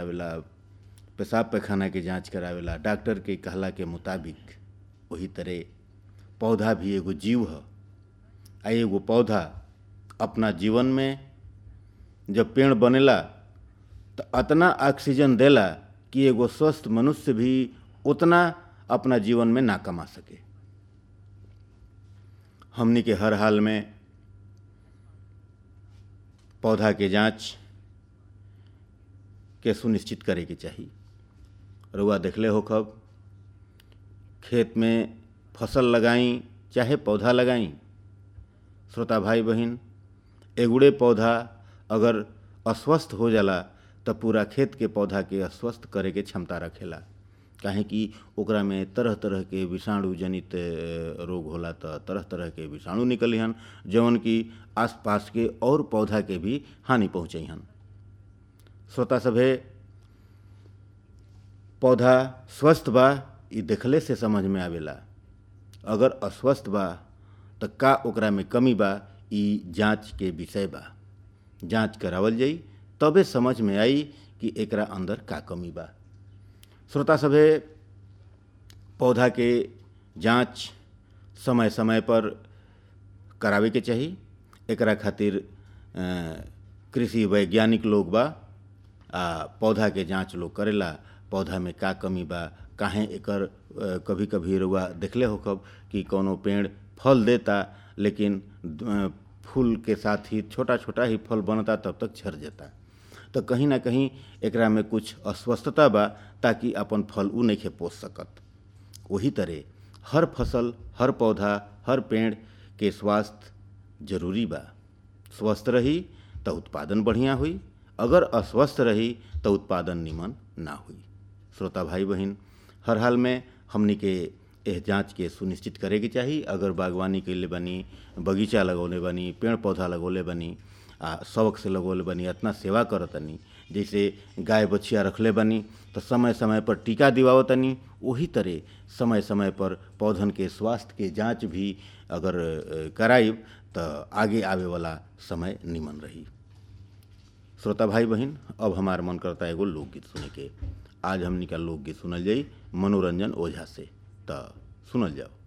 करावेला, पेशाब पैखाना के जांच करावेला, डॉक्टर के कहला के मुताबिक। वही तरह पौधा भी एगो जीव है। आ एगो पौधा अपना जीवन में जब पेड़ बनेला तो अतना ऑक्सीजन देला कि एगो स्वस्थ मनुष्य भी उतना अपना जीवन में ना कमा सके। हमनी के हर हाल में पौधा के जांच के सुनिश्चित करे के चाहिए। रउआ देखले हो कब खेत में फसल लगाई चाहे पौधा लगाई, श्रोता भाई बहन, एगुड़े पौधा अगर अस्वस्थ हो जाला तो पूरा खेत के पौधा के अस्वस्थ करे के क्षमता रखेला। काहे कि ओकरा में तरह तरह के विषाणु जनित रोग होला, तो तरह तरह के विषाणु निकली हन जवन कि आसपास के और पौधा के भी हानि पहुँचाई हन। श्रोता सभे, पौधा स्वस्थ बा ई देखले से समझ में आवेला। अगर अस्वस्थ बा तो का ओकरा में कमी बा, ई जांच के विषय बा। जांच करावल जाई तबे समझ में आई कि एकरा अंदर का कमी बा। श्रोता सभे, पौधा के जांच समय समय पर करावे के चाहिए। एकरा खातिर कृषि वैज्ञानिक लोग बा, पौधा के जांच लोग करेला। पौधा में का कमी बा, काहे एकर कभी कभी रुआ देखले हो कब कि कोनो पेड़ फल देता लेकिन फूल के साथ ही छोटा छोटा ही फल बनता, तब तक झड़ जाता। तो कहीं ना कहीं एकरा में कुछ अस्वस्थता बा, ताकि अपन फल उ नहीं पोस सकत। वही तरह हर फसल, हर पौधा, हर पेड़ के स्वास्थ्य जरूरी बा। स्वस्थ रही तो उत्पादन बढ़िया हुई, अगर अस्वस्थ रही तो उत्पादन निमन ना हुई। श्रोता भाई बहन, हर हाल में हमनी के एह जांच के सुनिश्चित करे के चाहिए। अगर बागवानी कैले बनी, बगीचा लगौले बनी, पेड़ पौधा लगौले बनी, शौक से लगौले बनी, इतना सेवा करतनी, जैसे गाय बछिया रखले बनी तो समय समय पर टीका दिवावतनी, वही तरह समय समय पर पौधन के स्वास्थ्य के जांच भी अगर कराइब तो आगे आवे वाला समय निमन रही। श्रोता भाई बहन, अब हमार मन करता एगो लोकगीत सुने के। आज हमनी का लोकगीत सुनल जाई मनोरंजन ओझा से, तो सुनल जाओ।